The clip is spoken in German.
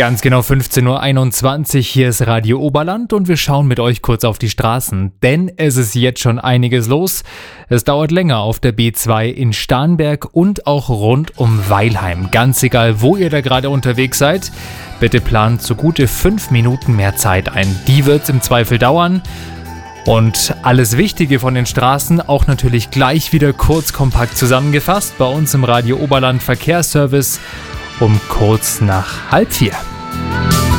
Ganz genau 15.21 Uhr, hier ist Radio Oberland und wir schauen mit euch kurz auf die Straßen, denn es ist jetzt schon einiges los. Es dauert länger auf der B2 in Starnberg und auch rund um Weilheim. Ganz egal, wo ihr da gerade unterwegs seid, bitte plant so gute 5 Minuten mehr Zeit ein. Die wird's im Zweifel dauern. Und alles Wichtige von den Straßen auch natürlich gleich wieder kurz kompakt zusammengefasst bei uns im Radio Oberland Verkehrsservice um kurz nach 3:30.